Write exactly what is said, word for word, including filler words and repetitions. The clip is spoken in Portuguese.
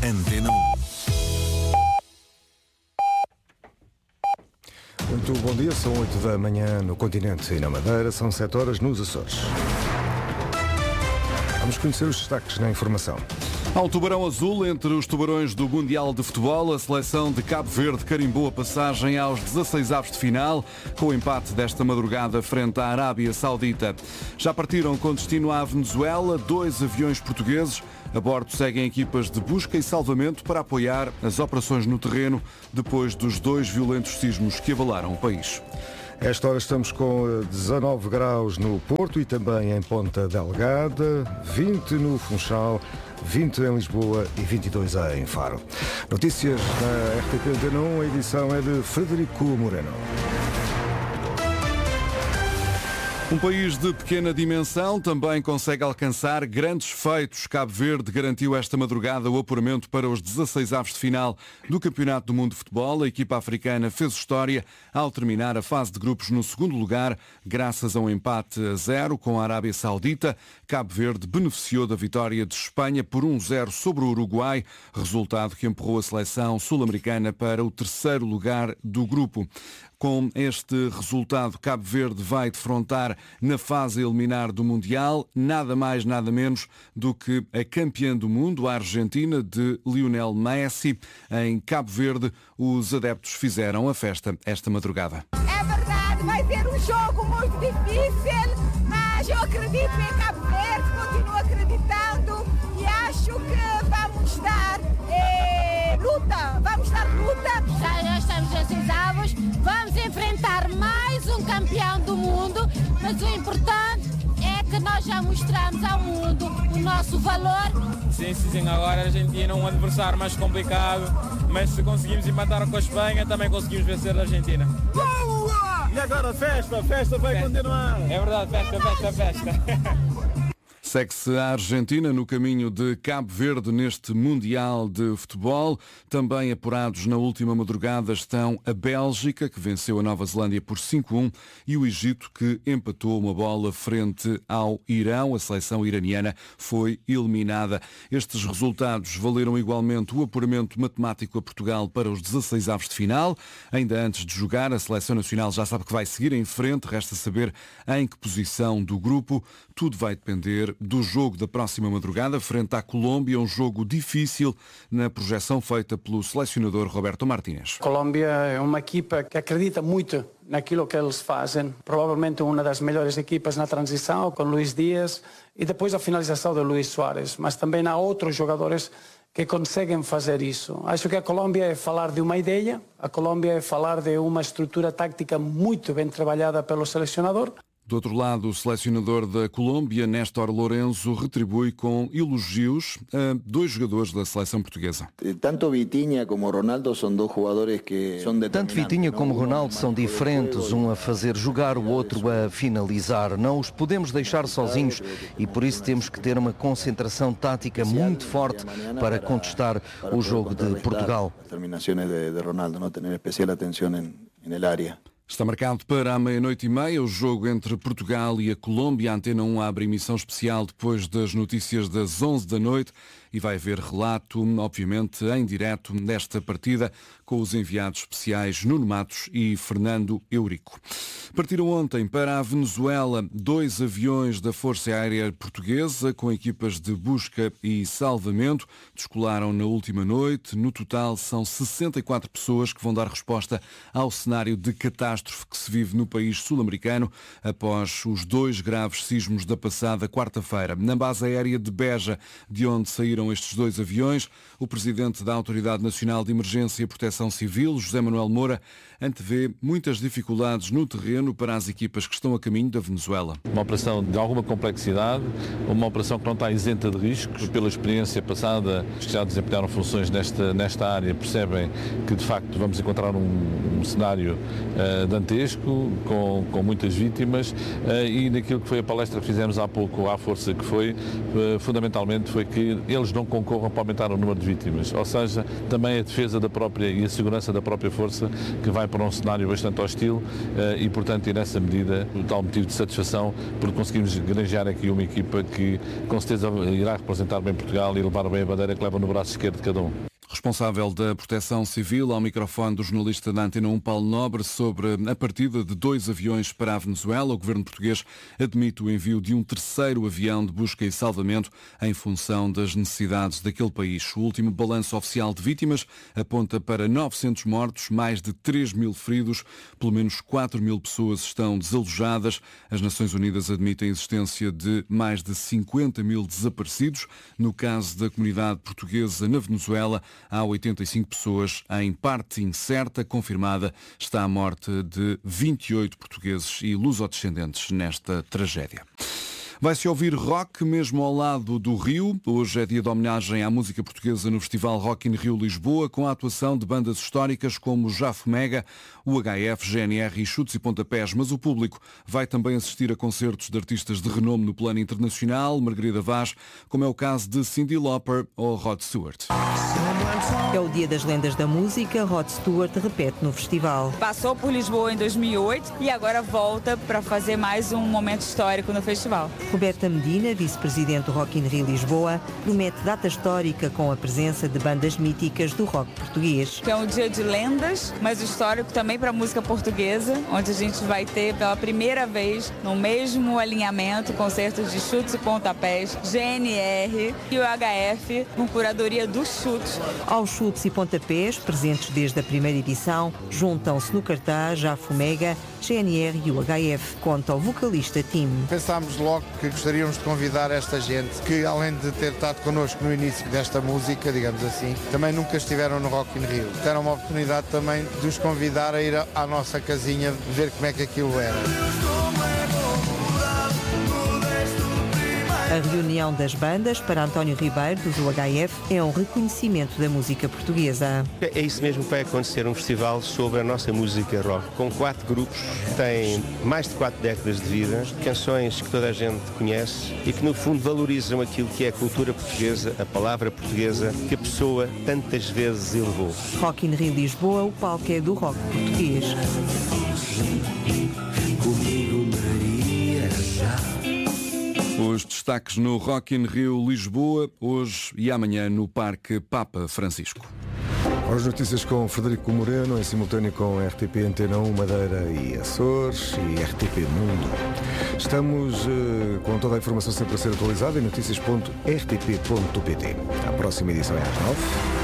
Antena um. Muito bom dia, são oito da manhã no continente e na Madeira, são sete horas nos Açores. Vamos conhecer os destaques na informação. Há um tubarão azul entre os tubarões do Mundial de Futebol. A seleção de Cabo Verde carimbou a passagem aos dezasseis avos de final, com o empate desta madrugada frente à Arábia Saudita. Já partiram com destino à Venezuela dois aviões portugueses. A bordo seguem equipas de busca e salvamento para apoiar as operações no terreno depois dos dois violentos sismos que abalaram o país. A esta hora estamos com dezanove graus no Porto e também em Ponta Delgada, vinte no Funchal, vinte em Lisboa e vinte e dois em Faro. Notícias na R T P Antena um, a edição é de Frederico Moreno. Um país de pequena dimensão também consegue alcançar grandes feitos. Cabo Verde garantiu esta madrugada o apuramento para os dezasseis avos de final do Campeonato do Mundo de Futebol. A equipa africana fez história ao terminar a fase de grupos no segundo lugar, graças a um empate a zero com a Arábia Saudita. Cabo Verde beneficiou da vitória de Espanha por um zero sobre o Uruguai, resultado que empurrou a seleção sul-americana para o terceiro lugar do grupo. Com este resultado, Cabo Verde vai defrontar na fase eliminar do Mundial nada mais, nada menos do que a campeã do mundo, a Argentina, de Lionel Messi. Em Cabo Verde, os adeptos fizeram a festa esta madrugada. É verdade, vai ser um jogo muito difícil, mas eu acredito em Cabo Verde, continuo acreditando e acho que vamos dar eh, luta, vamos dar luta. Já, já estamos a seis avos, vamos enfrentar mais um campeão do mundo, mas o importante é que nós já mostramos ao mundo o nosso valor. Sim, sim, sim, agora a Argentina é um adversário mais complicado, mas se conseguimos empatar com a Espanha, também conseguimos vencer a Argentina. Boa! E agora festa, festa vai festa. Continuar. É verdade, festa, festa, festa. Segue-se a Argentina no caminho de Cabo Verde neste Mundial de Futebol. Também apurados na última madrugada estão a Bélgica, que venceu a Nova Zelândia por cinco a um, e o Egito, que empatou uma bola frente ao Irão. A seleção iraniana foi eliminada. Estes resultados valeram igualmente o apuramento matemático a Portugal para os dezasseis avos de final. Ainda antes de jogar, a seleção nacional já sabe que vai seguir em frente. Resta saber em que posição do grupo. Tudo vai depender do jogo da próxima madrugada, frente à Colômbia, um jogo difícil na projeção feita pelo selecionador Roberto Martínez. Colômbia é uma equipa que acredita muito naquilo que eles fazem, provavelmente uma das melhores equipas na transição, com Luís Dias e depois a finalização de Luís Soares, mas também há outros jogadores que conseguem fazer isso. Acho que a Colômbia é falar de uma ideia, a Colômbia é falar de uma estrutura tática muito bem trabalhada pelo selecionador. Do outro lado, o selecionador da Colômbia, Néstor Lourenço, retribui com elogios a dois jogadores da seleção portuguesa. Tanto Vitinha como Ronaldo são dois jogadores que são determinantes. Tanto Vitinha como Ronaldo são diferentes, um a fazer jogar, o outro a finalizar. Não os podemos deixar sozinhos e por isso temos que ter uma concentração tática muito forte para contestar o jogo de Portugal. As terminações de Ronaldo, não ter especial atenção na área. Está marcado para a meia-noite e meia o jogo entre Portugal e a Colômbia. A Antena um abre emissão especial depois das notícias das onze da noite e vai haver relato, obviamente, em direto desta partida com os enviados especiais Nuno Matos e Fernando Eurico. Partiram ontem para a Venezuela dois aviões da Força Aérea Portuguesa com equipas de busca e salvamento. Descolaram na última noite. No total são sessenta e quatro pessoas que vão dar resposta ao cenário de catástrofe que se vive no país sul-americano após os dois graves sismos da passada quarta-feira. Na base aérea de Beja, de onde saíram estes dois aviões, o presidente da Autoridade Nacional de Emergência e Proteção Civil, José Manuel Moura, antevê muitas dificuldades no terreno para as equipas que estão a caminho da Venezuela. Uma operação de alguma complexidade, uma operação que não está isenta de riscos. Pela experiência passada, os que já desempenharam funções nesta, nesta área percebem que, de facto, vamos encontrar um, um cenário uh, dantesco, com, com muitas vítimas, uh, e naquilo que foi a palestra que fizemos há pouco à Força, que foi, uh, fundamentalmente, foi que eles jogadores não concorram para aumentar o número de vítimas. Ou seja, também a defesa da própria e a segurança da própria força, que vai para um cenário bastante hostil e, portanto, e nessa medida, o tal motivo de satisfação, porque conseguimos granjear aqui uma equipa que, com certeza, irá representar bem Portugal e levar bem a bandeira que leva no braço esquerdo de cada um. Responsável da Proteção Civil, ao microfone do jornalista da Antena um, Paulo Nobre, sobre a partida de dois aviões para a Venezuela. O governo português admite o envio de um terceiro avião de busca e salvamento em função das necessidades daquele país. O último balanço oficial de vítimas aponta para novecentos mortos, mais de três mil feridos, pelo menos quatro mil pessoas estão desalojadas. As Nações Unidas admitem a existência de mais de cinquenta mil desaparecidos. No caso da comunidade portuguesa na Venezuela, há oitenta e cinco pessoas em parte incerta. Confirmada está a morte de vinte e oito portugueses e lusodescendentes nesta tragédia. Vai-se ouvir rock mesmo ao lado do Rio. Hoje é dia de homenagem à música portuguesa no Festival Rock in Rio Lisboa, com a atuação de bandas históricas como Jafo Mega, o H F, G N R e Chutes e Pontapés. Mas o público vai também assistir a concertos de artistas de renome no plano internacional, Margarida Vaz, como é o caso de Cyndi Lauper ou Rod Stewart. É o dia das lendas da música. Rod Stewart repete no festival. Passou por Lisboa em dois mil e oito e agora volta para fazer mais um momento histórico no festival. Roberta Medina, vice-presidente do Rock in Rio Lisboa, promete data histórica com a presença de bandas míticas do rock português. É um dia de lendas, mas histórico também para a música portuguesa, onde a gente vai ter pela primeira vez no mesmo alinhamento concertos de Chutes e Pontapés, G N R e o H F, com curadoria dos Chutes. Aos Chutes e Pontapés, presentes desde a primeira edição, juntam-se no cartaz Jafo Mega, G N R e o H F, conta o vocalista Tim. Pensámos logo que gostaríamos de convidar esta gente que, além de ter estado connosco no início desta música, digamos assim, também nunca estiveram no Rock in Rio. Deram uma oportunidade também de os convidar a ir à nossa casinha, ver como é que aquilo era. A reunião das bandas para António Ribeiro, do H F, é um reconhecimento da música portuguesa. É isso mesmo que vai acontecer, um festival sobre a nossa música rock, com quatro grupos que têm mais de quatro décadas de vida, canções que toda a gente conhece e que no fundo valorizam aquilo que é a cultura portuguesa, a palavra portuguesa, que a pessoa tantas vezes elevou. Rock in Rio Lisboa, o palco é do rock português. Os destaques no Rock in Rio Lisboa, hoje e amanhã no Parque Papa Francisco. As notícias com Frederico Moreno, em simultâneo com R T P Antena um, Madeira e Açores e R T P Mundo. Estamos uh, com toda a informação sempre a ser atualizada em notícias ponto r t p ponto p t. A próxima edição é às nove.